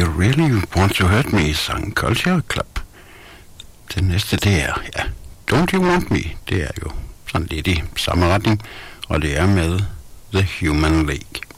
You Really Want to Hurt Me, sang Culture Club. Det næste, det er, ja, Don't You Want Me. Det er jo sådan lidt i samme retning, og det er med The Human League.